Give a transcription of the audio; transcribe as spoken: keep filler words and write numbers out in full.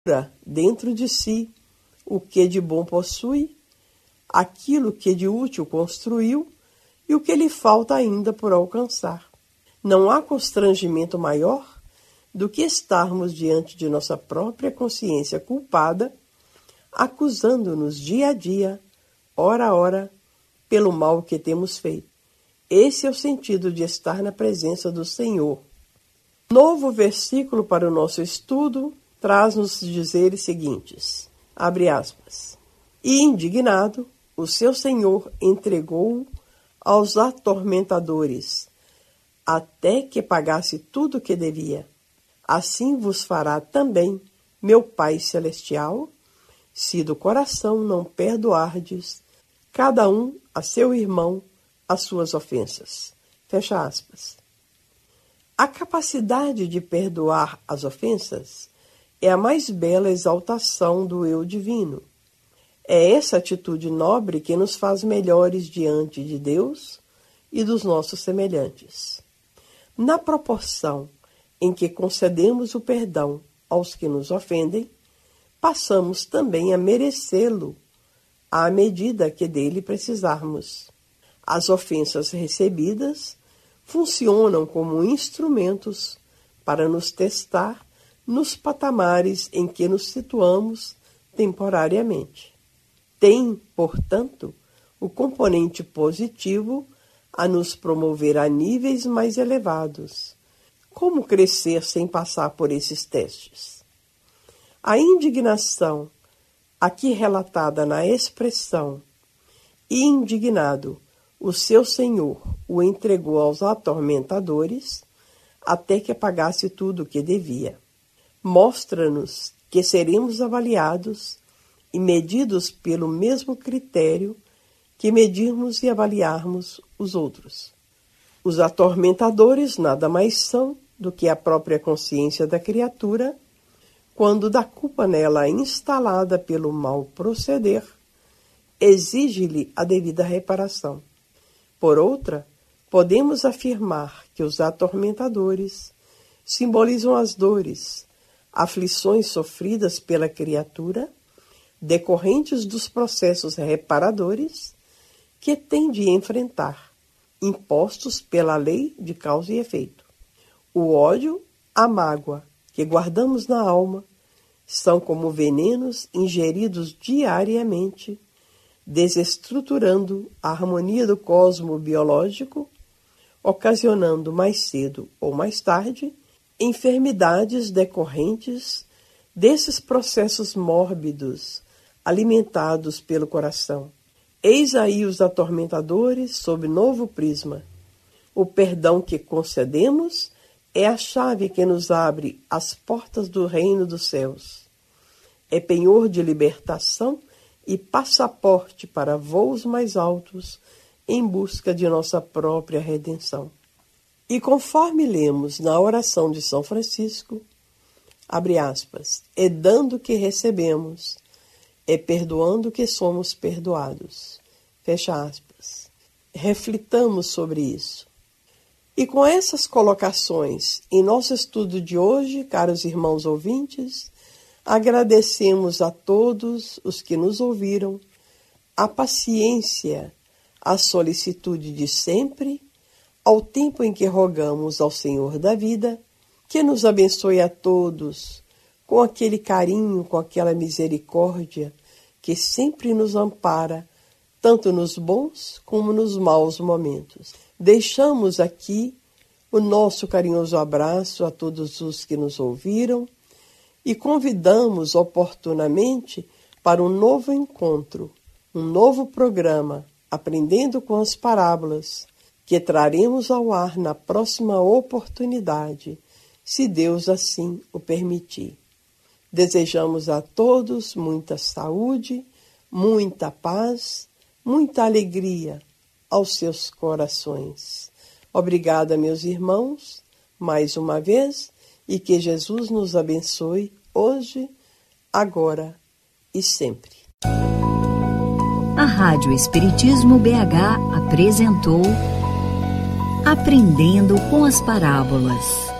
dentro de si o que de bom possui, aquilo que de útil construiu e o que lhe falta ainda por alcançar. Não há constrangimento maior do que estarmos diante de nossa própria consciência culpada, acusando-nos dia a dia, hora a hora, pelo mal que temos feito. Esse é o sentido de estar na presença do Senhor. Novo versículo para o nosso estudo traz-nos dizeres seguintes, abre aspas, e indignado, o seu Senhor entregou-o aos atormentadores, até que pagasse tudo o que devia. Assim vos fará também meu Pai Celestial, se do coração não perdoardes, cada um a seu irmão, as suas ofensas. Fecha aspas. A capacidade de perdoar as ofensas é a mais bela exaltação do eu divino. É essa atitude nobre que nos faz melhores diante de Deus e dos nossos semelhantes. Na proporção em que concedemos o perdão aos que nos ofendem, passamos também a merecê-lo à medida que dele precisarmos. As ofensas recebidas funcionam como instrumentos para nos testar nos patamares em que nos situamos temporariamente. Tem, portanto, o componente positivo a nos promover a níveis mais elevados. Como crescer sem passar por esses testes? A indignação, aqui relatada na expressão e indignado, o seu Senhor o entregou aos atormentadores, até que pagasse tudo o que devia. Mostra-nos que seremos avaliados e medidos pelo mesmo critério que medirmos e avaliarmos os outros. Os atormentadores nada mais são do que a própria consciência da criatura, quando da culpa nela instalada pelo mau proceder, exige-lhe a devida reparação. Por outra, podemos afirmar que os atormentadores simbolizam as dores, aflições sofridas pela criatura, decorrentes dos processos reparadores que tem de enfrentar, impostos pela lei de causa e efeito. O ódio, a mágoa que guardamos na alma, são como venenos ingeridos diariamente, desestruturando a harmonia do cosmo biológico, ocasionando mais cedo ou mais tarde enfermidades decorrentes desses processos mórbidos alimentados pelo coração. Eis aí os atormentadores sob novo prisma. O perdão que concedemos é a chave que nos abre as portas do reino dos céus. É penhor de libertação e passaporte para voos mais altos em busca de nossa própria redenção. E conforme lemos na oração de São Francisco, abre aspas, é dando que recebemos, é perdoando que somos perdoados. Fecha aspas. Reflitamos sobre isso. E com essas colocações em nosso estudo de hoje, caros irmãos ouvintes, agradecemos a todos os que nos ouviram, a paciência, a solicitude de sempre, ao tempo em que rogamos ao Senhor da vida, que nos abençoe a todos, com aquele carinho, com aquela misericórdia, que sempre nos ampara, tanto nos bons como nos maus momentos. Deixamos aqui o nosso carinhoso abraço a todos os que nos ouviram e convidamos oportunamente para um novo encontro, um novo programa, Aprendendo com as Parábolas, que traremos ao ar na próxima oportunidade, se Deus assim o permitir. Desejamos a todos muita saúde, muita paz, muita alegria aos seus corações. Obrigada, meus irmãos, mais uma vez, e que Jesus nos abençoe hoje, agora e sempre. A Rádio Espiritismo B H apresentou Aprendendo com as Parábolas.